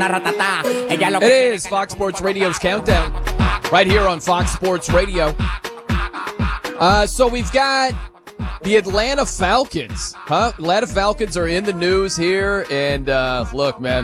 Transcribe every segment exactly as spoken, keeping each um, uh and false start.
It is Fox Sports Radio's Countdown, right here on Fox Sports Radio. Uh, so we've got the Atlanta Falcons, huh? Atlanta Falcons are in the news here, and uh, look, man,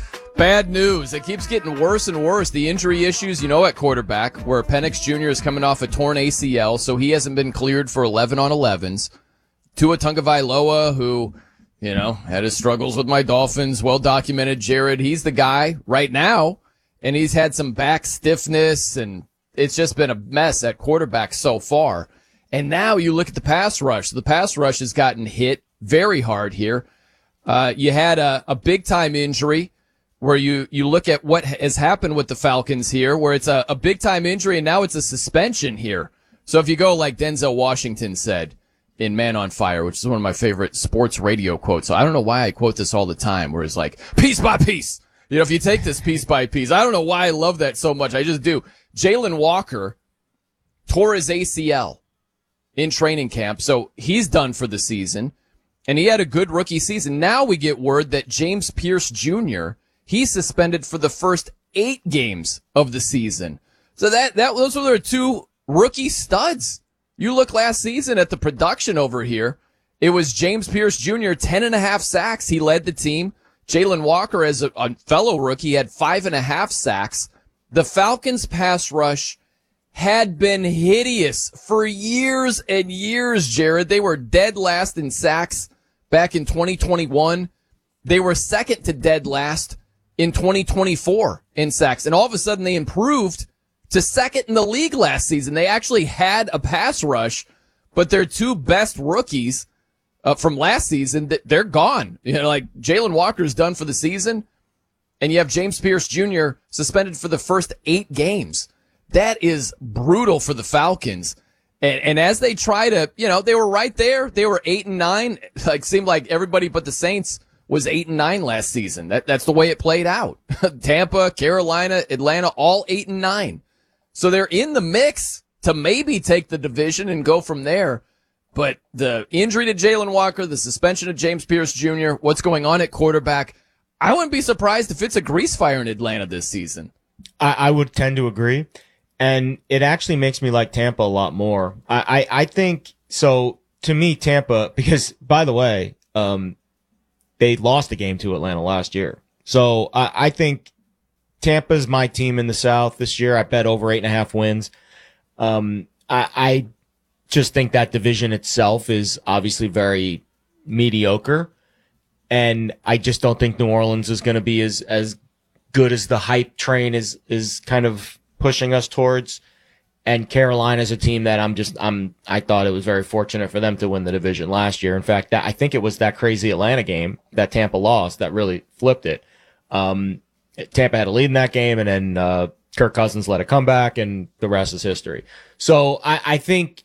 bad news. It keeps getting worse and worse. The injury issues, you know, at quarterback, where Penix Junior is coming off a torn A C L, so he hasn't been cleared for eleven on elevens. Tua Tagovailoa, who, you know, had his struggles with my Dolphins, well documented. Jared, he's the guy right now, and he's had some back stiffness, and it's just been a mess at quarterback so far. And now you look at the pass rush. The pass rush has gotten hit very hard here. Uh, you had a, a big-time injury where you, you look at what has happened with the Falcons here, where it's a, a big-time injury, and now it's a suspension here. So if you go like Denzel Washington said in Man on Fire, which is one of my favorite sports radio quotes. So I don't know why I quote this all the time, where it's like, piece by piece. You know, if you take this piece by piece, I don't know why I love that so much. I just do. Jalen Walker tore his A C L in training camp, so he's done for the season, and he had a good rookie season. Now we get word that James Pierce Junior, he's suspended for the first eight games of the season. So that, that those were their two rookie studs. You look last season at the production over here. It was James Pierce Junior, ten and a half sacks. He led the team. Jalen Walker, as a, a fellow rookie, had five and a half sacks. The Falcons pass rush had been hideous for years and years, Jared. They were dead last in sacks back in twenty twenty-one. They were second to dead last in twenty twenty-four in sacks. And all of a sudden they improved to second in the league last season. They actually had a pass rush, but their two best rookies uh, from last season, they're gone. You know, like Jalen Walker's done for the season, and you have James Pierce Junior suspended for the first eight games. That is brutal for the Falcons. And, and as they try to, you know, they were right there. They were eight and nine. Like, seemed like everybody but the Saints was eight and nine last season. That, that's the way it played out. Tampa, Carolina, Atlanta, all eight and nine. So they're in the mix to maybe take the division and go from there. But the injury to Jalen Walker, the suspension of James Pierce Junior, what's going on at quarterback, I wouldn't be surprised if it's a grease fire in Atlanta this season. I, I would tend to agree. And it actually makes me like Tampa a lot more. I, I, I think, so to me, Tampa, because by the way, um, they lost a game to Atlanta last year. So I, I think Tampa's my team in the South this year. I bet over eight and a half wins. Um, I, I just think that division itself is obviously very mediocre. And I just don't think New Orleans is going to be as, as good as the hype train is, is kind of pushing us towards. And Carolina's a team that I'm just, I'm, I thought it was very fortunate for them to win the division last year. In fact, that, I think it was that crazy Atlanta game that Tampa lost that really flipped it. Um, Tampa had a lead in that game, and then, uh, Kirk Cousins led a comeback, and the rest is history. So I, I think,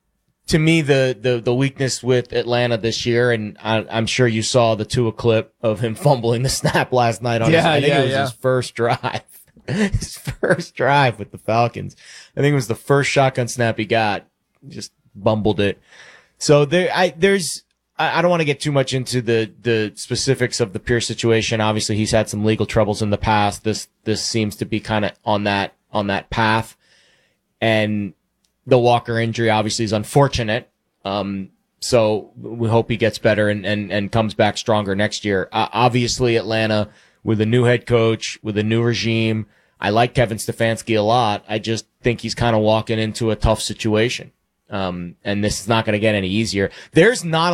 to me, the, the, the weakness with Atlanta this year, and I, I'm sure you saw the Tua clip of him fumbling the snap last night on yeah, his, I think yeah, it was yeah. his first drive. His first drive with the Falcons. I think it was the first shotgun snap he got. Just bumbled it. So there, I, there's, I, I don't want to get too much into the, the specifics of the Pierce situation. Obviously, he's had some legal troubles in the past. This, this seems to be kind of on that, on that path. And the Walker injury obviously is unfortunate. Um, so we hope he gets better and, and, and comes back stronger next year. Uh, obviously, Atlanta, with a new head coach, with a new regime. I like Kevin Stefanski a lot. I just think he's kind of walking into a tough situation. Um, and this is not going to get any easier. There's not